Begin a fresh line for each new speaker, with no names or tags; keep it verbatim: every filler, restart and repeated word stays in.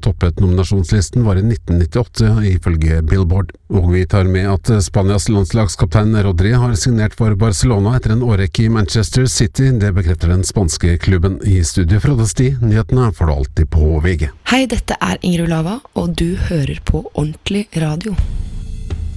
toppet nominasjonslisten var i nitten nittiåtte ifølge Billboard. Og vi tar med at Spanias landslagskaptein Rodri har signert for Barcelona etter en årrekke i Manchester City. Det bekrefter den spanske klubben. I studio fra Desti, nyhetene får du alltid på V G.
Hei, dette er Ingrid Lava, og du hører på Ordentlig Radio.